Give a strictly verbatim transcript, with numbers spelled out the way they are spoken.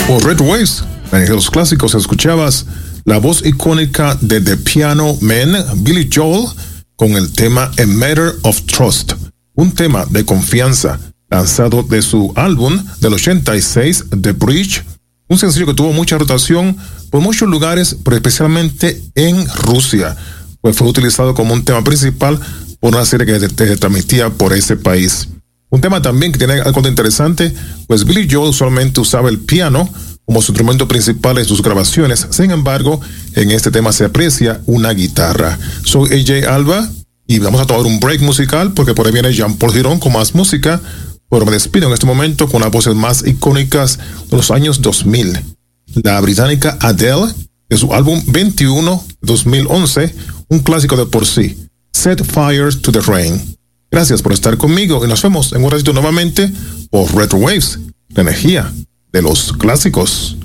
Por Red Waves, en los clásicos escuchabas la voz icónica de The Piano Man, Billy Joel, con el tema A Matter of Trust, un tema de confianza lanzado de su álbum del ochenta y seis, The Bridge, un sencillo que tuvo mucha rotación por muchos lugares, pero especialmente en Rusia, pues fue utilizado como un tema principal por una serie que se transmitía por ese país. Un tema también que tiene algo de interesante, pues Billy Joel usualmente usaba el piano como su instrumento principal en sus grabaciones. Sin embargo, en este tema se aprecia una guitarra. Soy A J Alba y vamos a tomar un break musical porque por ahí viene Jean-Paul Girón con más música. Pero me despido en este momento con las voces más icónicas de los años dos mil. La británica Adele, de su álbum veintiuno, dos mil once, un clásico de por sí, Set Fire to the Rain. Gracias por estar conmigo y nos vemos en un ratito nuevamente por Retro Waves, la energía de los clásicos.